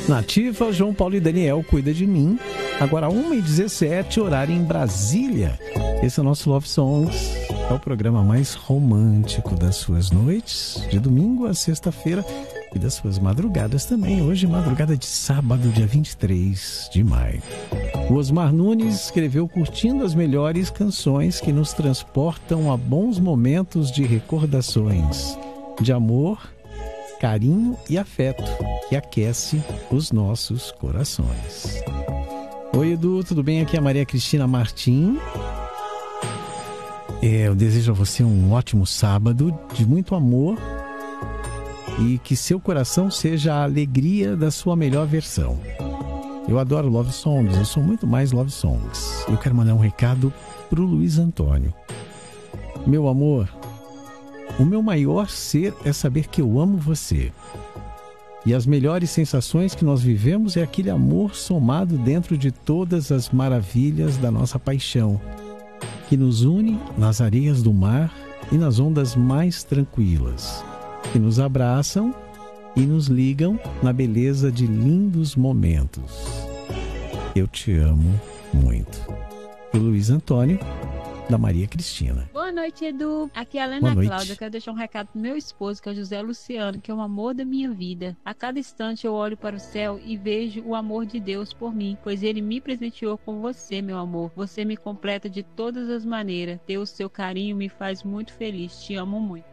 Nativa, João Paulo e Daniel, Cuida de Mim. Agora 1h17, horário em Brasília. Esse é o nosso Love Songs. É o programa mais romântico das suas noites, de domingo a sexta-feira, e das suas madrugadas também. Hoje, madrugada de sábado, dia 23 de maio. O Osmar Nunes escreveu curtindo as melhores canções que nos transportam a bons momentos de recordações, de amor, carinho e afeto, que aquece os nossos corações. Oi, Edu, tudo bem? Aqui é a Maria Cristina Martim. Eu desejo a você um ótimo sábado, de muito amor, e que seu coração seja a alegria da sua melhor versão. Eu adoro Love Songs, eu sou muito mais Love Songs. Eu quero mandar um recado pro Luiz Antônio. Meu amor, o meu maior ser é saber que eu amo você. E as melhores sensações que nós vivemos é aquele amor somado dentro de todas as maravilhas da nossa paixão, que nos une nas areias do mar e nas ondas mais tranquilas, que nos abraçam e nos ligam na beleza de lindos momentos. Eu te amo muito. O Luiz Antônio, da Maria Cristina. Boa noite, Edu. Aqui é a Helena Cláudia. Quero deixar um recado pro meu esposo, que é o José Luciano, que é o amor da minha vida. A cada instante eu olho para o céu e vejo o amor de Deus por mim, pois ele me presenteou com você, meu amor. Você me completa de todas as maneiras. Ter o seu carinho me faz muito feliz. Te amo muito.